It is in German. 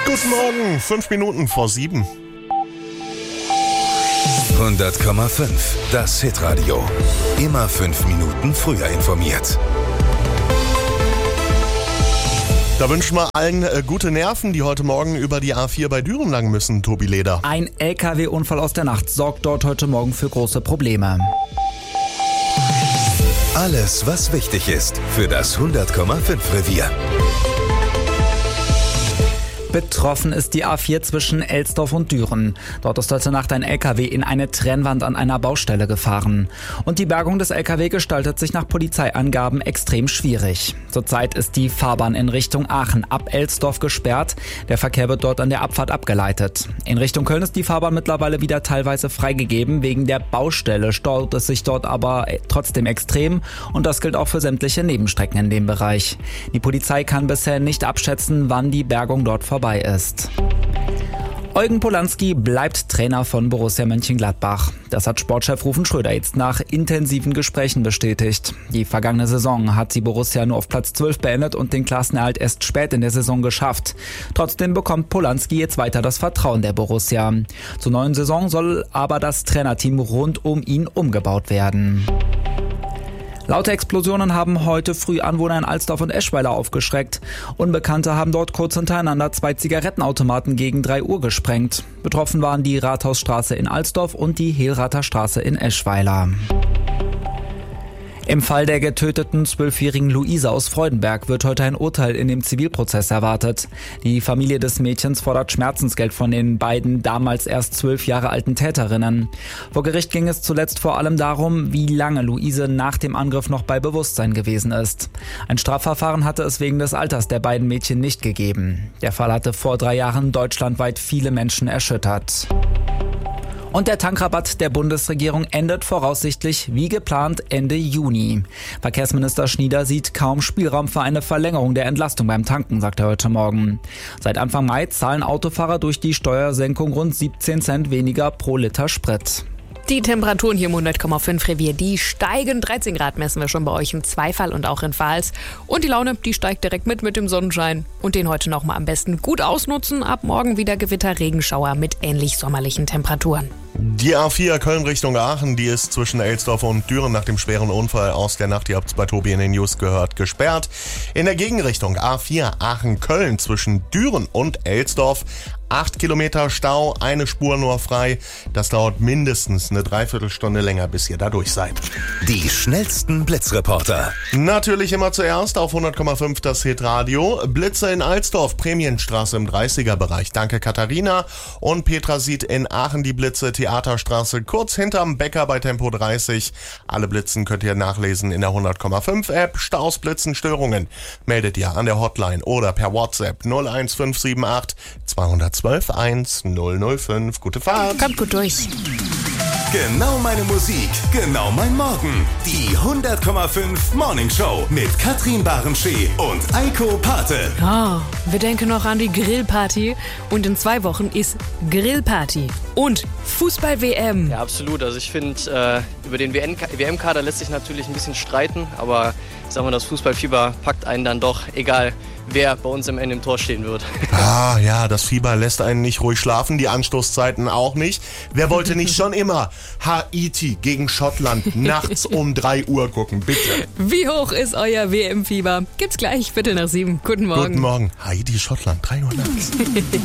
Guten Morgen, 5 Minuten vor 7. 100,5. Das Hitradio. Immer 5 Minuten früher informiert. Da wünschen wir allen gute Nerven, die heute Morgen über die A4 bei Düren lang müssen, Tobi Leder. Ein LKW-Unfall aus der Nacht sorgt dort heute Morgen für große Probleme. Alles, was wichtig ist für das 100,5 Revier. Betroffen ist die A4 zwischen Elsdorf und Düren. Dort ist heute Nacht ein LKW in eine Trennwand an einer Baustelle gefahren. Und die Bergung des LKW gestaltet sich nach Polizeiangaben extrem schwierig. Zurzeit ist die Fahrbahn in Richtung Aachen ab Elsdorf gesperrt. Der Verkehr wird dort an der Abfahrt abgeleitet. In Richtung Köln ist die Fahrbahn mittlerweile wieder teilweise freigegeben. Wegen der Baustelle staut es sich dort aber trotzdem extrem. Und das gilt auch für sämtliche Nebenstrecken in dem Bereich. Die Polizei kann bisher nicht abschätzen, wann die Bergung dort vorbei ist. Eugen Polanski bleibt Trainer von Borussia Mönchengladbach. Das hat Sportchef Rufen Schröder jetzt nach intensiven Gesprächen bestätigt. Die vergangene Saison hat sie Borussia nur auf Platz 12 beendet und den Klassenerhalt erst spät in der Saison geschafft. Trotzdem bekommt Polanski jetzt weiter das Vertrauen der Borussia. Zur neuen Saison soll aber das Trainerteam rund um ihn umgebaut werden. Laute Explosionen haben heute früh Anwohner in Alsdorf und Eschweiler aufgeschreckt. Unbekannte haben dort kurz hintereinander 2 Zigarettenautomaten gegen 3 Uhr gesprengt. Betroffen waren die Rathausstraße in Alsdorf und die Hehlrather Straße in Eschweiler. Im Fall der getöteten 12-jährigen Luise aus Freudenberg wird heute ein Urteil in dem Zivilprozess erwartet. Die Familie des Mädchens fordert Schmerzensgeld von den beiden damals erst 12 Jahre alten Täterinnen. Vor Gericht ging es zuletzt vor allem darum, wie lange Luise nach dem Angriff noch bei Bewusstsein gewesen ist. Ein Strafverfahren hatte es wegen des Alters der beiden Mädchen nicht gegeben. Der Fall hatte vor 3 Jahren deutschlandweit viele Menschen erschüttert. Und der Tankrabatt der Bundesregierung endet voraussichtlich wie geplant Ende Juni. Verkehrsminister Schnieder sieht kaum Spielraum für eine Verlängerung der Entlastung beim Tanken, sagt er heute Morgen. Seit Anfang Mai zahlen Autofahrer durch die Steuersenkung rund 17 Cent weniger pro Liter Sprit. Die Temperaturen hier im 100,5 Revier, die steigen. 13 Grad messen wir schon bei euch in Zweifall und auch in Pfalz. Und die Laune, die steigt direkt mit dem Sonnenschein. Und den heute noch mal am besten gut ausnutzen. Ab morgen wieder Gewitter, Regenschauer mit ähnlich sommerlichen Temperaturen. Die A4 Köln Richtung Aachen, die ist zwischen Elsdorf und Düren nach dem schweren Unfall aus der Nacht, ihr habt es bei Tobi in den News gehört, gesperrt. In der Gegenrichtung A4 Aachen-Köln zwischen Düren und Elsdorf 8 Kilometer Stau, eine Spur nur frei. Das dauert mindestens eine Dreiviertelstunde länger, bis ihr da durch seid. Die schnellsten Blitzreporter. Natürlich immer zuerst auf 100,5 das Hitradio. Blitze in Alsdorf, Prämienstraße im 30er-Bereich. Danke Katharina. Und Petra sieht in Aachen die Blitze, Theaterstraße kurz hinterm Bäcker bei Tempo 30. Alle Blitzen könnt ihr nachlesen in der 100,5 App. Staus, Blitzen, Störungen meldet ihr an der Hotline oder per WhatsApp 01578 212 1005. Gute Fahrt. Kommt gut durch. Genau meine Musik, genau mein Morgen. Die 100,5 Morning Show mit Katrin Barenschee und Eiko Pate. Oh, wir denken noch an die Grillparty. Und in 2 Wochen ist Grillparty und Fußball-WM. Ja, absolut. Also ich finde, über den WM-Kader lässt sich natürlich ein bisschen streiten. Aber ich sag mal, das Fußballfieber packt einen dann doch, egal wer bei uns am Ende im Tor stehen wird. Ah ja, das Fieber lässt einen nicht ruhig schlafen, die Anstoßzeiten auch nicht. Wer wollte nicht schon immer Haiti gegen Schottland nachts um 3 Uhr gucken, bitte? Wie hoch ist euer WM-Fieber? Gibt's gleich, 7:15. Guten Morgen. Guten Morgen. Haiti, Schottland, 3 Uhr nachts.